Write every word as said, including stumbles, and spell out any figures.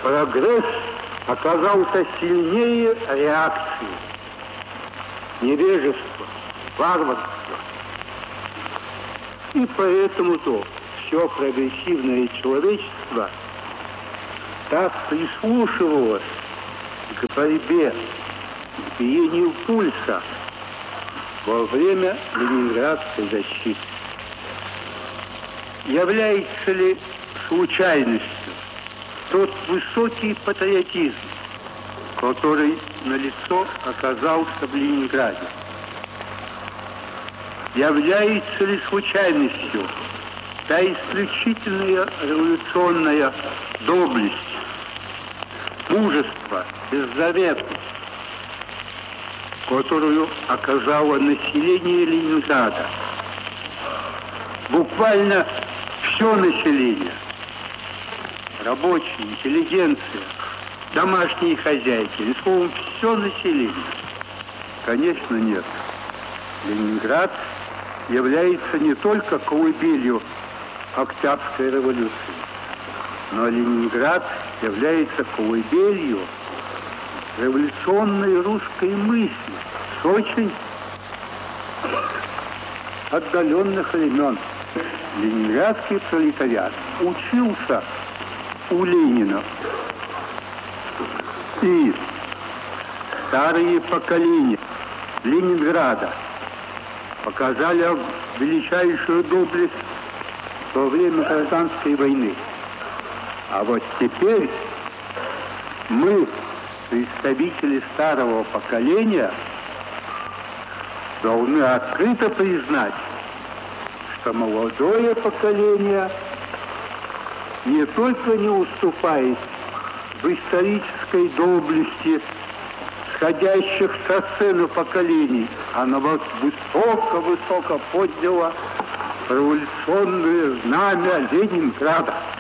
Прогресс оказался сильнее реакции. Невежество, варварство. И поэтому-то все прогрессивное человечество так прислушивалось к борьбе, к биению пульса во время Ленинградской защиты. Является ли случайностью тот высокий патриотизм, который налицо оказался в Ленинграде? Является ли случайностью та исключительная революционная доблесть, мужество, беззаветность, которую оказало население Ленинграда? Буквально все население, рабочие, интеллигенция, домашние хозяйки, словом, все население. Конечно, нет. Ленинград является не только колыбелью Октябрьской революции, но Ленинград является колыбелью революционной русской мысли с очень отдаленных времен. Ленинградский пролетариат учился у Ленина. И старые поколения Ленинграда показали величайшую доблесть во время гражданской войны. А вот теперь мы, представители старого поколения, должны открыто признать, что молодое поколение не только не уступает в исторической доблести сходящих со сцены поколений, оно вот высоко-высоко подняло революционное знамя Ленинграда.